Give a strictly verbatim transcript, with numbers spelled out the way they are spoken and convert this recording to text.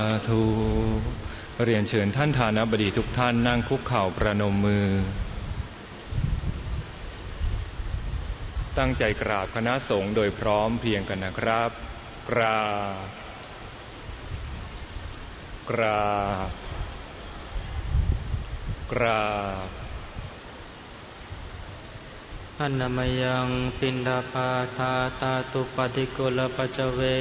ทูเรียนเชิญท่านฐานบดีทุกท่านนั่งคุกเข่าประนมมือตั้งใจกราบคณะสงฆ์โดยพร้อมเพรียงกันนะครับกราบกราบกราบอันนมยังปินดาปาทาตาตุปฏิกุลปัจเว